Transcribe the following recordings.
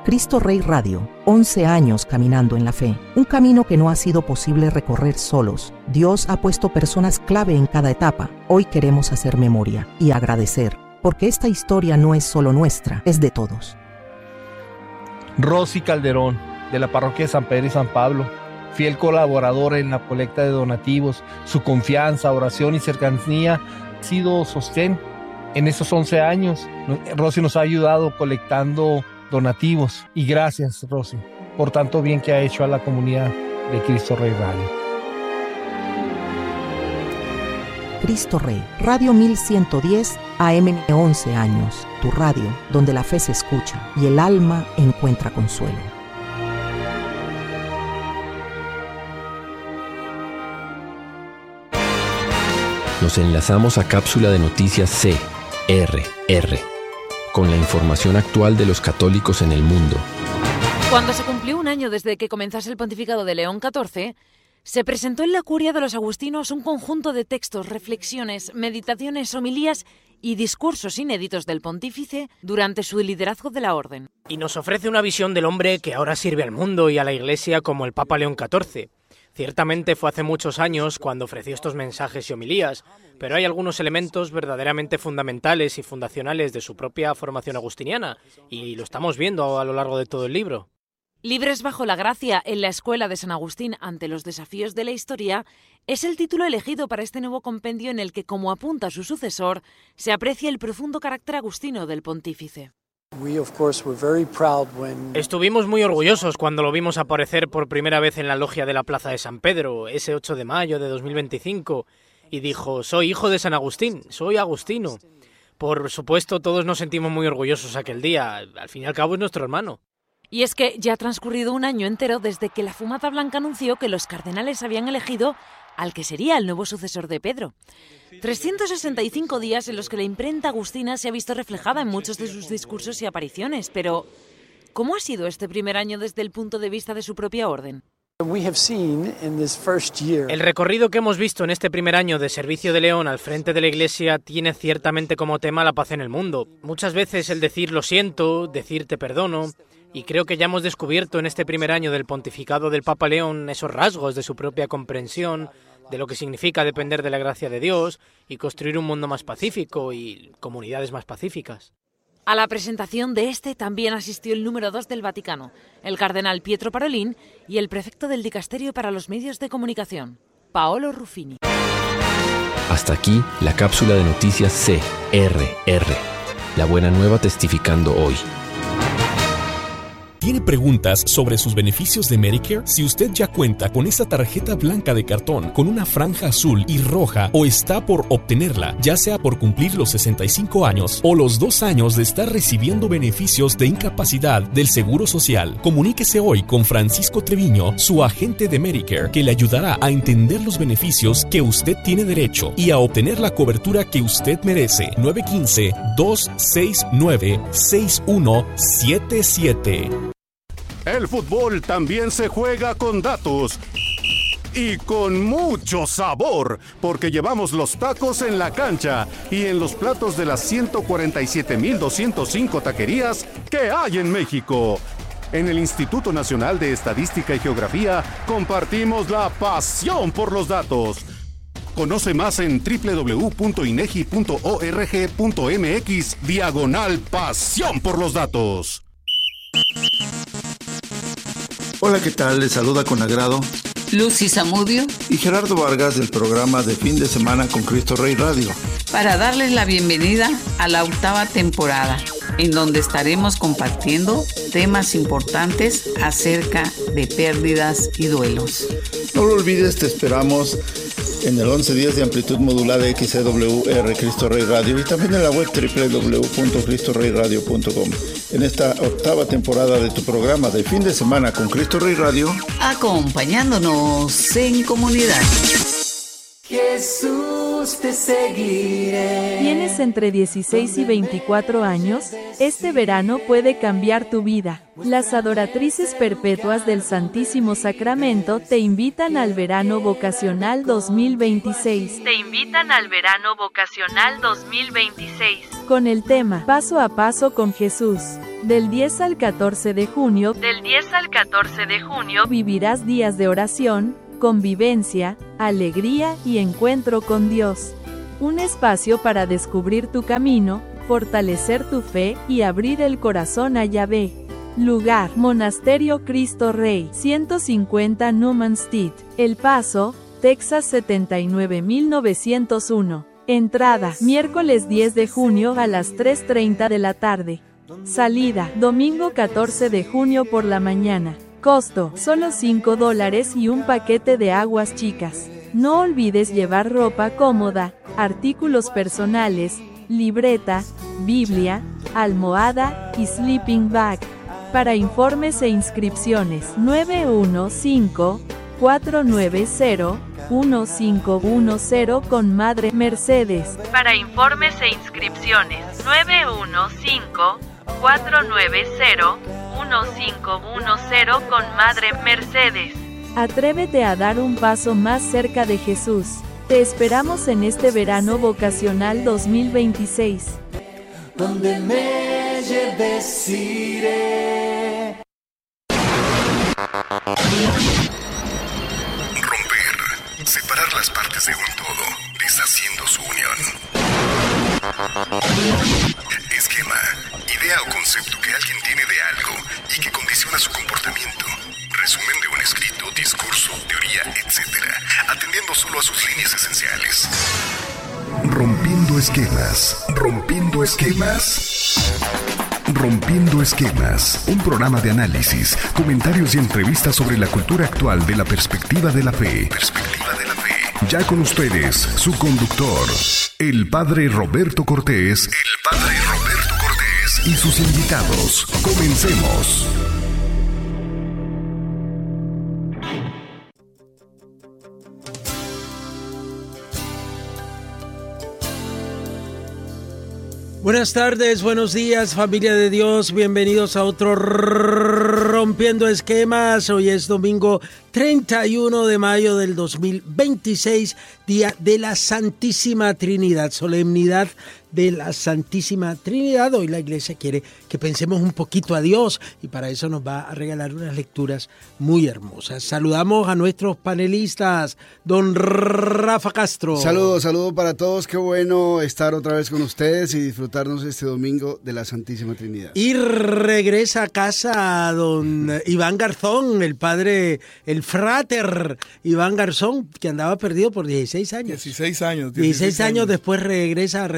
Cristo Rey Radio, 11 años caminando en la fe. Un camino que no ha sido posible recorrer solos. Dios ha puesto personas clave en cada etapa. Hoy queremos hacer memoria y agradecer, porque esta historia no es solo nuestra, es de todos. Rosy Calderón, de la parroquia de San Pedro y San Pablo, fiel colaboradora en la colecta de donativos. Su confianza, oración y cercanía ha sido sostén en esos 11 años. Rosy nos ha ayudado colectando donativos. Y gracias, Rosy, por tanto bien que ha hecho a la comunidad de Cristo Rey Radio. Cristo Rey, Radio 1110 AM, 11 años. Tu radio, donde la fe se escucha y el alma encuentra consuelo. Nos enlazamos a Cápsula de Noticias CRR, con la información actual de los católicos en el mundo. Cuando se cumplió un año desde que comenzase el pontificado de León XIV, se presentó en la curia de los agustinos un conjunto de textos, reflexiones, meditaciones, homilías y discursos inéditos del pontífice durante su liderazgo de la orden. Y nos ofrece una visión del hombre que ahora sirve al mundo y a la Iglesia como el Papa León XIV. Ciertamente fue hace muchos años cuando ofreció estos mensajes y homilías, pero hay algunos elementos verdaderamente fundamentales y fundacionales de su propia formación agustiniana, y lo estamos viendo a lo largo de todo el libro. Libres bajo la gracia en la escuela de San Agustín ante los desafíos de la historia es el título elegido para este nuevo compendio en el que, como apunta su sucesor, se aprecia el profundo carácter agustino del pontífice. Estuvimos muy orgullosos cuando lo vimos aparecer por primera vez en la logia de la Plaza de San Pedro, ese 8 de mayo de 2025, y dijo: soy hijo de San Agustín, soy agustino. Por supuesto, todos nos sentimos muy orgullosos aquel día, al fin y al cabo es nuestro hermano. Y es que ya ha transcurrido un año entero desde que la Fumata Blanca anunció que los cardenales habían elegido al que sería el nuevo sucesor de Pedro. 365 días en los que la imprenta agustina se ha visto reflejada en muchos de sus discursos y apariciones. Pero, ¿cómo ha sido este primer año desde el punto de vista de su propia orden? El recorrido que hemos visto en este primer año de servicio de León al frente de la Iglesia tiene ciertamente como tema la paz en el mundo. Muchas veces el decir lo siento, decir te perdono, y creo que ya hemos descubierto en este primer año del pontificado del Papa León esos rasgos de su propia comprensión de lo que significa depender de la gracia de Dios y construir un mundo más pacífico y comunidades más pacíficas. A la presentación de este también asistió el número 2 del Vaticano, el cardenal Pietro Parolin, y el prefecto del Dicasterio para los Medios de Comunicación, Paolo Ruffini. Hasta aquí la cápsula de noticias CRR. La buena nueva testificando hoy. ¿Tiene preguntas sobre sus beneficios de Medicare? Si usted ya cuenta con esa tarjeta blanca de cartón con una franja azul y roja o está por obtenerla, ya sea por cumplir los 65 años o los 2 años de estar recibiendo beneficios de incapacidad del Seguro Social, comuníquese hoy con Francisco Treviño, su agente de Medicare, que le ayudará a entender los beneficios que usted tiene derecho y a obtener la cobertura que usted merece. 915-269-6177. El fútbol también se juega con datos y con mucho sabor, porque llevamos los tacos en la cancha y en los platos de las 147,205 taquerías que hay en México. En el Instituto Nacional de Estadística y Geografía compartimos la pasión por los datos. Conoce más en www.inegi.org.mx/pasión por los datos. Hola, ¿qué tal? Les saluda con agrado Lucy Zamudio y Gerardo Vargas del programa de Fin de Semana con Cristo Rey Radio, para darles la bienvenida a la 8ª temporada, en donde estaremos compartiendo temas importantes acerca de pérdidas y duelos. No lo olvides, te esperamos en el 11 días de amplitud modulada XCWR Cristo Rey Radio y también en la web www.cristoreyradio.com. En esta 8ª temporada de tu programa de Fin de Semana con Cristo Rey Radio, acompañándonos en comunidad. Jesús Jesús te seguiré. ¿Tienes entre 16 y 24 años? Este verano puede cambiar tu vida. Las adoratrices perpetuas del Santísimo Sacramento te invitan al verano vocacional 2026. Con el tema Paso a Paso con Jesús. Del 10 al 14 de junio, vivirás días de oración, convivencia, alegría y encuentro con Dios. Un espacio para descubrir tu camino, fortalecer tu fe y abrir el corazón a Yahvé. Lugar: Monasterio Cristo Rey, 150 Newman Street, El Paso, Texas 79901. Entrada: miércoles 10 de junio a las 3:30 de la tarde. Salida: domingo 14 de junio por la mañana. Costo: solo $5 y un paquete de aguas chicas. No olvides llevar ropa cómoda, artículos personales, libreta, Biblia, almohada y sleeping bag. Para informes e inscripciones, 915-490-1510 con Madre Mercedes. Para informes e inscripciones, 915-490-1510 con Madre Mercedes. Atrévete a dar un paso más cerca de Jesús. Te esperamos en este verano vocacional 2026. Donde me lleves iré. Romper, separar las partes de un todo, deshaciendo su unión. Esquema, idea o concepto que alguien tiene de algo y que condiciona su comportamiento. Resumen de un escrito, discurso, teoría, etc., atendiendo solo a sus líneas esenciales. Rompiendo esquemas. Rompiendo esquemas. Rompiendo esquemas. Un programa de análisis, comentarios y entrevistas sobre la cultura actual de la perspectiva de la fe. Ya con ustedes, su conductor, el Padre Roberto Cortés. Y sus invitados. Comencemos. Buenas tardes, buenos días, familia de Dios, bienvenidos a otro Rompiendo Esquemas. Hoy es domingo 31 de mayo del 2026, día de la Santísima Trinidad, solemnidad de la Santísima Trinidad. Hoy la iglesia quiere que pensemos un poquito a Dios y para eso nos va a regalar unas lecturas muy hermosas. Saludamos a nuestros panelistas, don Rafa Castro. Saludo para todos, qué bueno estar otra vez con ustedes y disfrutarnos este domingo de la Santísima Trinidad. Y regresa a casa don Iván Garzón, el padre, el frater Iván Garzón, que andaba perdido por 16 años. 16 años. 16 años después regresa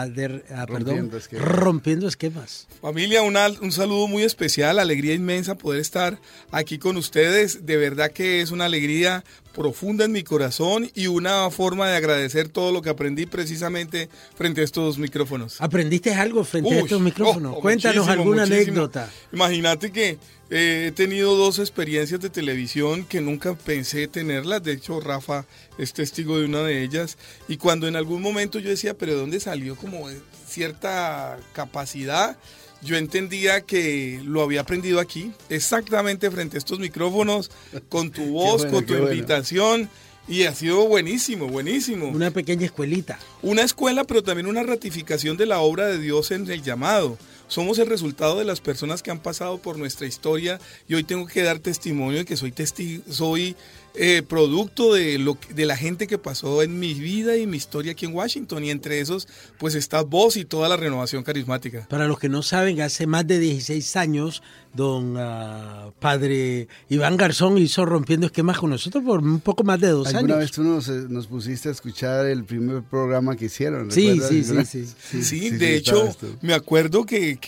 Rompiendo Esquemas. Familia, un saludo muy especial, alegría inmensa poder estar aquí con ustedes. De verdad que es una alegría profunda en mi corazón y una forma de agradecer todo lo que aprendí precisamente frente a estos micrófonos. ¿Aprendiste algo frente a estos micrófonos? Cuéntanos alguna anécdota. Imagínate que he tenido 2 experiencias de televisión que nunca pensé tenerlas. De hecho, Rafa es testigo de una de ellas. Y cuando en algún momento yo decía, ¿pero de dónde salió como cierta capacidad? Yo entendía que lo había aprendido aquí, exactamente frente a estos micrófonos, con tu voz, con tu invitación. Y ha sido buenísimo. Una pequeña escuelita. Una escuela, pero también una ratificación de la obra de Dios en el llamado. Somos el resultado de las personas que han pasado por nuestra historia y hoy tengo que dar testimonio de que soy producto de la gente que pasó en mi vida y mi historia aquí en Washington, y entre esos pues está vos y toda la renovación carismática. Para los que no saben, hace más de 16 años don padre Iván Garzón hizo Rompiendo Esquemas con nosotros por un poco más de 2 años. ¿Alguna vez tú nos pusiste a escuchar el primer programa que hicieron? Sí, de hecho me acuerdo que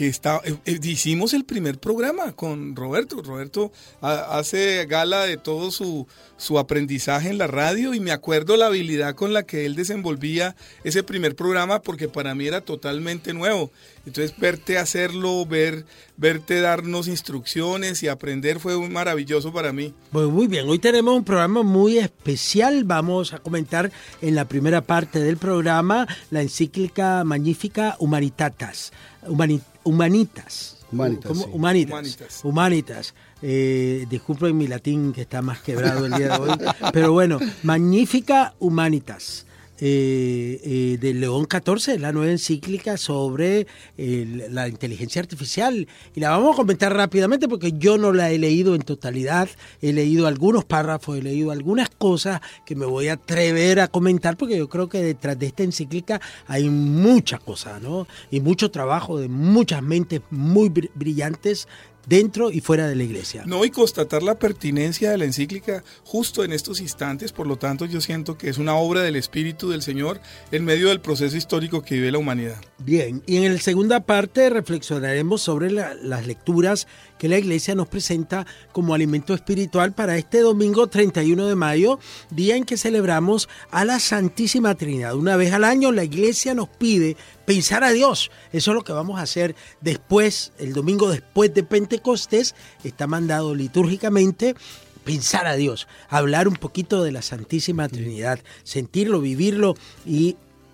hicimos el primer programa con Roberto hace gala de todo su su aprendizaje en la radio y me acuerdo la habilidad con la que él desenvolvía ese primer programa porque para mí era totalmente nuevo. Entonces verte hacerlo, verte darnos instrucciones y aprender fue muy maravilloso para mí. Pues muy bien, hoy tenemos un programa muy especial. Vamos a comentar en la primera parte del programa la encíclica Magnificat Humanitatis. Humanitas. Disculpen mi latín que está más quebrado el día de hoy, pero bueno, Magnificat Humanitas. De León XIV, la nueva encíclica sobre la inteligencia artificial, y la vamos a comentar rápidamente porque yo no la he leído en totalidad, he leído algunos párrafos, he leído algunas cosas que me voy a atrever a comentar porque yo creo que detrás de esta encíclica hay mucha cosa, ¿no? Y mucho trabajo de muchas mentes muy brillantes dentro y fuera de la iglesia. No, y constatar la pertinencia de la encíclica justo en estos instantes, por lo tanto yo siento que es una obra del Espíritu del Señor en medio del proceso histórico que vive la humanidad. Bien, y en la segunda parte reflexionaremos sobre las lecturas que la iglesia nos presenta como alimento espiritual para este domingo 31 de mayo, día en que celebramos a la Santísima Trinidad. Una vez al año la iglesia nos pide pensar a Dios. Eso es lo que vamos a hacer después, el domingo después de Pentecostés, está mandado litúrgicamente pensar a Dios, hablar un poquito de la Santísima Trinidad, sentirlo, vivirlo y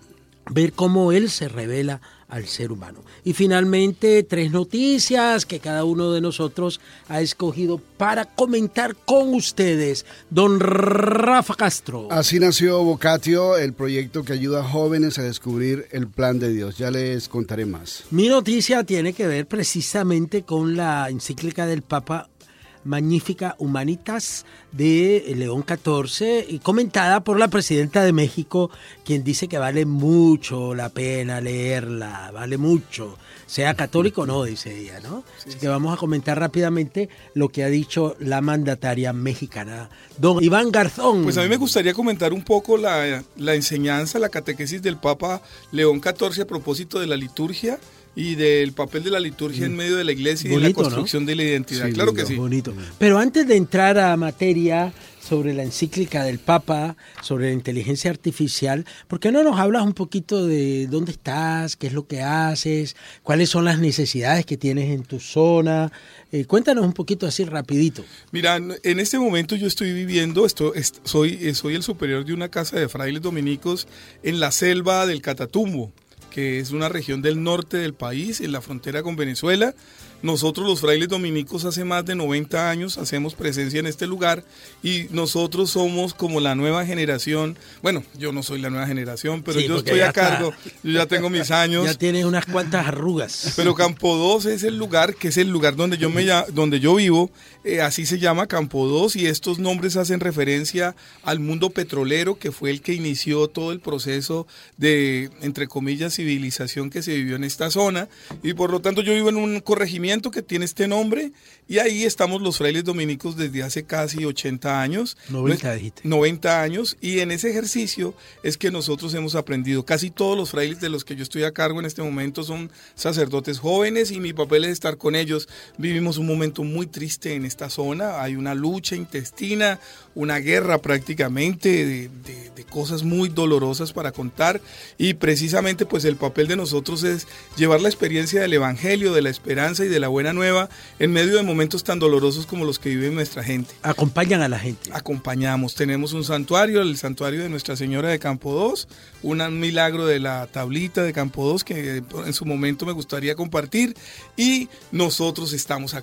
ver cómo Él se revela al ser humano. Y finalmente, 3 noticias que cada uno de nosotros ha escogido para comentar con ustedes. Don Rafa Castro. Así nació Vocatio, el proyecto que ayuda a jóvenes a descubrir el plan de Dios. Ya les contaré más. Mi noticia tiene que ver precisamente con la encíclica del Papa Magnificat Humanitas de León XIV y comentada por la presidenta de México, quien dice que vale mucho la pena leerla, vale mucho, sea católico o no, dice ella, ¿no? Sí, así que vamos a comentar rápidamente lo que ha dicho la mandataria mexicana, don Iván Garzón. Pues a mí me gustaría comentar un poco la enseñanza, la catequesis del Papa León XIV a propósito de la liturgia y del papel de la liturgia en medio de la iglesia y bonito, de la construcción, ¿no?, de la identidad. Sí, claro lindo, que sí. Bonito. Pero antes de entrar a materia sobre la encíclica del Papa, sobre la inteligencia artificial, ¿por qué no nos hablas un poquito de dónde estás, qué es lo que haces, cuáles son las necesidades que tienes en tu zona? Cuéntanos un poquito así rapidito. Mira, en este momento yo estoy viviendo, soy el superior de una casa de frailes dominicos en la selva del Catatumbo, que es una región del norte del país, en la frontera con Venezuela. Nosotros los frailes dominicos hace más de 90 años hacemos presencia en este lugar y nosotros somos como la nueva generación. Bueno, yo no soy la nueva generación, pero sí, yo estoy a cargo, yo ya tengo mis años. Ya tienes unas cuantas arrugas. Pero Campo 2 es el lugar, que es el lugar donde yo vivo, así se llama Campo 2, y estos nombres hacen referencia al mundo petrolero, que fue el que inició todo el proceso de, entre comillas, civilización que se vivió en esta zona, y por lo tanto yo vivo en un corregimiento que tiene este nombre, y ahí estamos los frailes dominicos desde hace casi 80 años. 90 dijiste. 90 años, y en ese ejercicio es que nosotros hemos aprendido. Casi todos los frailes de los que yo estoy a cargo en este momento son sacerdotes jóvenes, y mi papel es estar con ellos. Vivimos un momento muy triste en esta zona, hay una lucha intestina, una guerra prácticamente de cosas muy dolorosas para contar, y precisamente pues el papel de nosotros es llevar la experiencia del evangelio, de la esperanza y de la buena nueva en medio de momentos tan dolorosos como los que vive nuestra gente. ¿Acompañan a la gente? Acompañamos, tenemos un santuario, el santuario de Nuestra Señora de Campo 2, un milagro de la tablita de Campo 2 que en su momento me gustaría compartir, y nosotros estamos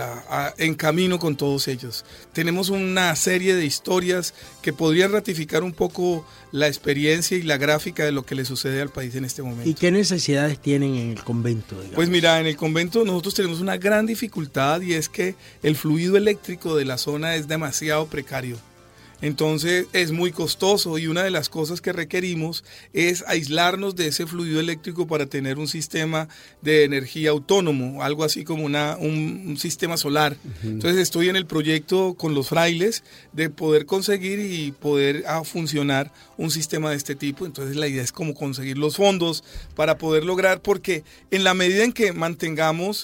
en camino con todos ellos. Tenemos una serie de historias que podrían ratificar un poco la experiencia y la gráfica de lo que le sucede al país en este momento. ¿Y qué necesidades tienen en el convento, digamos? Pues mira, en el convento nosotros tenemos una gran dificultad, y es que el fluido eléctrico de la zona es demasiado precario. Entonces es muy costoso, y una de las cosas que requerimos es aislarnos de ese fluido eléctrico para tener un sistema de energía autónomo, algo así como un sistema solar. Entonces estoy en el proyecto con los frailes de poder conseguir y poder funcionar un sistema de este tipo. Entonces la idea es como conseguir los fondos para poder lograr, porque en la medida en que mantengamos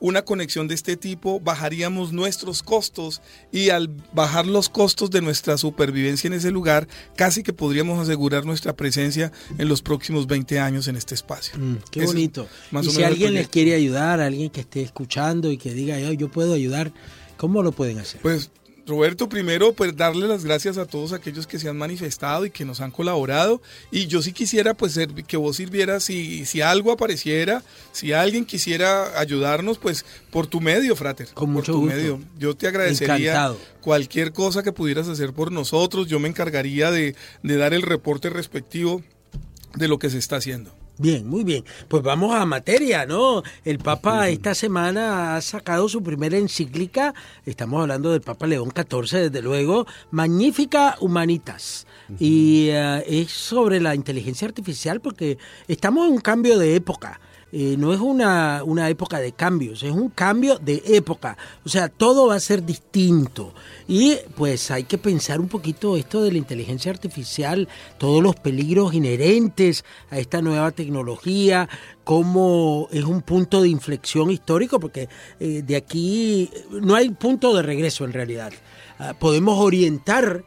una conexión de este tipo, bajaríamos nuestros costos y al bajar los costos de nuestra supervivencia en ese lugar, casi que podríamos asegurar nuestra presencia en los próximos 20 años en este espacio. Qué bonito. Y si alguien les quiere ayudar, alguien que esté escuchando y que diga, yo puedo ayudar, ¿cómo lo pueden hacer? Pues Roberto, primero pues darle las gracias a todos aquellos que se han manifestado y que nos han colaborado, y yo sí quisiera pues que vos sirvieras, si algo apareciera, si alguien quisiera ayudarnos, pues por tu medio, frater. Con mucho gusto. Medio. Yo te agradecería Encantado. Cualquier cosa que pudieras hacer por nosotros. Yo me encargaría de dar el reporte respectivo de lo que se está haciendo. Bien, muy bien. Pues vamos a materia, ¿no? El Papa esta semana ha sacado su primera encíclica, estamos hablando del Papa León XIV, desde luego, Magnificat Humanitas. Y es sobre la inteligencia artificial, porque estamos en un cambio de época. No es una época de cambios, es un cambio de época. O sea, todo va a ser distinto. Y pues hay que pensar un poquito esto de la inteligencia artificial, todos los peligros inherentes a esta nueva tecnología, cómo es un punto de inflexión histórico, porque de aquí no hay punto de regreso en realidad. Podemos orientar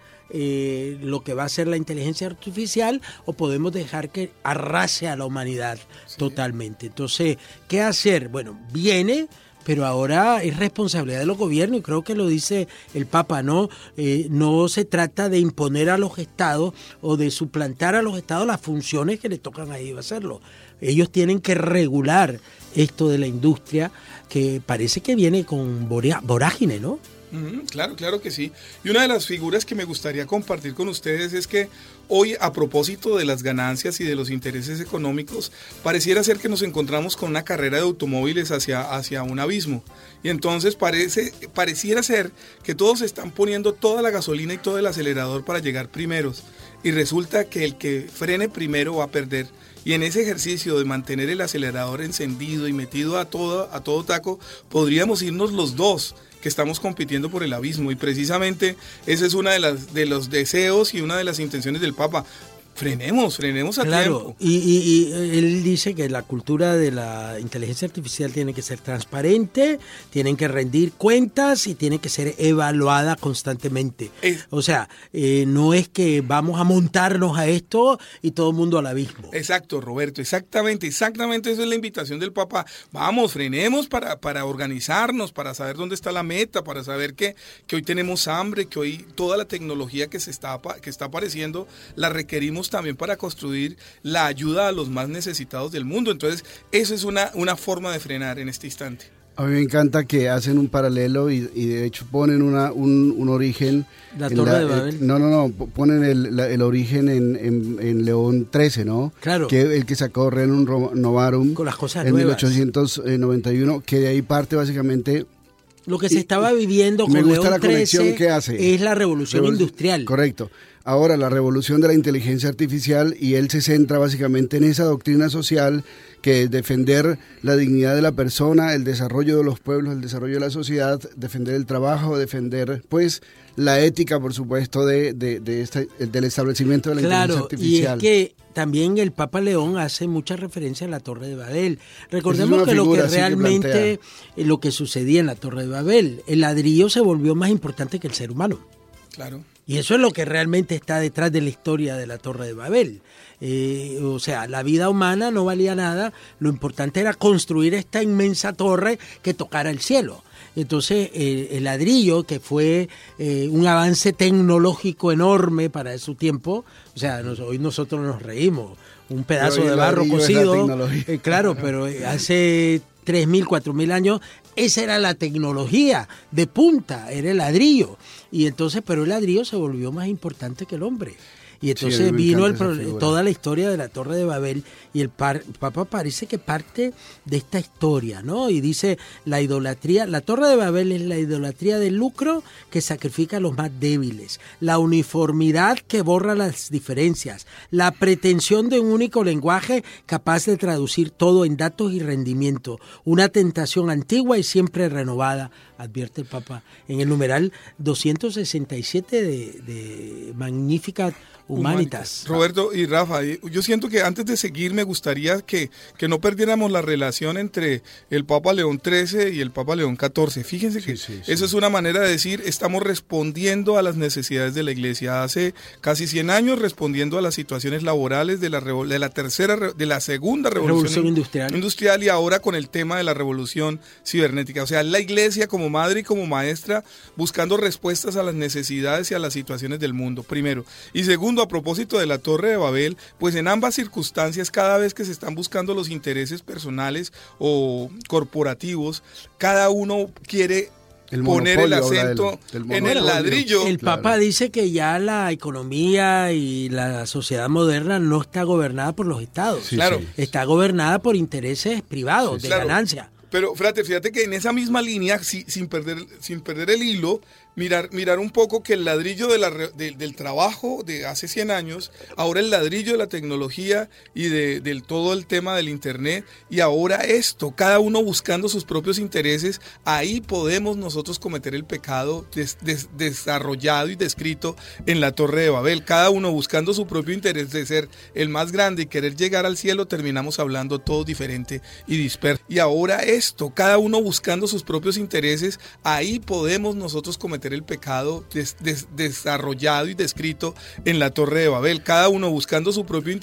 lo que va a ser la inteligencia artificial, o podemos dejar que arrase a la humanidad totalmente. Entonces, ¿qué hacer? Bueno, viene, pero ahora es responsabilidad de los gobiernos, y creo que lo dice el Papa, ¿no? No se trata de imponer a los estados o de suplantar a los estados las funciones que les tocan a ellos hacerlo. Ellos tienen que regular esto de la industria, que parece que viene con vorágine, ¿no? Claro que sí. Y una de las figuras que me gustaría compartir con ustedes es que hoy, a propósito de las ganancias y de los intereses económicos, pareciera ser que nos encontramos con una carrera de automóviles hacia un abismo. Y entonces pareciera ser que todos están poniendo toda la gasolina y todo el acelerador para llegar primeros. Y resulta que el que frene primero va a perder. Y en ese ejercicio de mantener el acelerador encendido y metido a todo taco, podríamos irnos los dos, que estamos compitiendo por el abismo, y precisamente ese es una de los deseos y una de las intenciones del Papa. Frenemos a tiempo. Y él dice que la cultura de la inteligencia artificial tiene que ser transparente, tienen que rendir cuentas y tiene que ser evaluada constantemente. O sea, no es que vamos a montarnos a esto y todo el mundo al abismo. Exacto, Roberto, exactamente, esa es la invitación del Papa. Vamos, frenemos para organizarnos, para saber dónde está la meta, para saber que hoy tenemos hambre, que hoy toda la tecnología que está apareciendo la requerimos también para construir la ayuda a los más necesitados del mundo. Entonces, eso es una forma de frenar en este instante. A mí me encanta que hacen un paralelo y de hecho ponen un origen. ¿La Torre de Babel? No, ponen el origen en León XIII, ¿no? Claro. Que el que sacó Rerum Novarum con las cosas en nuevas. 1891, que de ahí parte básicamente. Lo que se estaba viviendo con León XIII es la revolución industrial. Correcto. Ahora, la revolución de la inteligencia artificial, y él se centra básicamente en esa doctrina social que es defender la dignidad de la persona, el desarrollo de los pueblos, el desarrollo de la sociedad, defender el trabajo, defender pues la ética, por supuesto, del establecimiento de la inteligencia artificial. Y es que también el Papa León hace mucha referencia a la Torre de Babel. Recordemos que lo que realmente lo que sucedía en la Torre de Babel, el ladrillo se volvió más importante que el ser humano. Claro. Y eso es lo que realmente está detrás de la historia de la Torre de Babel. O sea, la vida humana no valía nada, lo importante era construir esta inmensa torre que tocara el cielo. Entonces, el ladrillo, que fue un avance tecnológico enorme para su tiempo, o sea, hoy nosotros nos reímos, un pedazo de barro cocido, claro, pero hace 3.000, 4.000 años, esa era la tecnología de punta, era el ladrillo. Y entonces, pero el ladrillo se volvió más importante que el hombre. Y entonces vino toda la historia de la Torre de Babel, y el Papa parece que parte de esta historia, ¿no? Y dice, la idolatría, la Torre de Babel es la idolatría del lucro que sacrifica a los más débiles, la uniformidad que borra las diferencias, la pretensión de un único lenguaje capaz de traducir todo en datos y rendimiento, una tentación antigua y siempre renovada advierte el Papa en el numeral 267 de Magnificat Humanitas. Roberto y Rafa, yo siento que antes de seguir me gustaría que no perdiéramos la relación entre el Papa León XIII y el Papa León XIV. Fíjense que eso es una manera de decir, estamos respondiendo a las necesidades de la Iglesia. Hace casi 100 años respondiendo a las situaciones laborales de la segunda revolución industrial y ahora con el tema de la revolución cibernética. O sea, la Iglesia como madre y como maestra buscando respuestas a las necesidades y a las situaciones del mundo, primero. Y segundo, a propósito de la Torre de Babel, pues en ambas circunstancias, cada vez que se están buscando los intereses personales o corporativos, cada uno quiere poner el acento en el ladrillo. El Papa dice que ya la economía y la sociedad moderna no está gobernada por los estados, está gobernada por intereses privados de ganancia. Pero, Frater, fíjate que en esa misma línea, sin perder el hilo, mirar un poco que el ladrillo del trabajo de hace 100 años, ahora el ladrillo de la tecnología y del todo el tema del internet, y ahora esto, cada uno buscando sus propios intereses, ahí podemos nosotros cometer el pecado desarrollado y descrito en la Torre de Babel. Cada uno buscando su propio interés de ser el más grande y querer llegar al cielo, terminamos hablando todo diferente y disperso. Y ahora esto, cada uno buscando sus propios intereses, ahí podemos nosotros cometer el pecado desarrollado y descrito en la Torre de Babel, cada uno buscando su propio interés